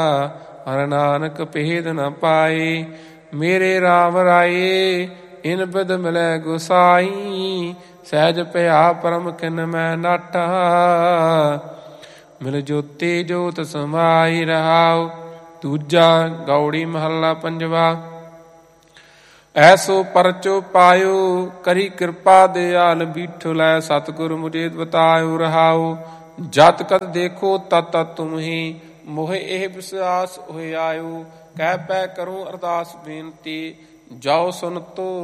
ਹਰਿ ਨਾਨਕ ਭੇਦ ਨ ਪਾਏ। ਮੇਰੇ ਰਾਮ ਰਾਏ ਇਨ ਬਿਦ ਮਿਲੈ ਗੁਸਾਈ। ਸਹਿਜ ਭਇਆ ਪਰਮ ਕਿਨ ਮੈਂ ਨਾਟਾ। ਮਿਲ ਜੋਤੀ ਜੋਤ ਸਮਾਈ ਰਹਾਉ। ਦੂਜਾ ਗੌੜੀ ਮਹੱਲਾ ਪੰਜਵਾ। ਐਸੋ ਪਰਚੋ ਪਾਇਓ ਕਰੀ ਕਿਰਪਾ ਦਿਆਲ ਬੀਠੁਲੈ। ਸਤਿਗੁਰ ਮੁਝੇ ਬਤਾਇਓ ਰਹਾਉ। ਜਤ ਕਤ ਦੇਖੋ ਤਤ ਤਤ ਤੁਮਹੀ। ਮੋਹਿ ਇਹ ਵਿਸ਼ਵਾਸ ਹੋਇ ਆਇਓ। ਕਹਿ ਪੈ ਕਰੂੰ ਅਰਦਾਸ ਬੇਨਤੀ। ਜਾਓ ਸੁਨਤੋ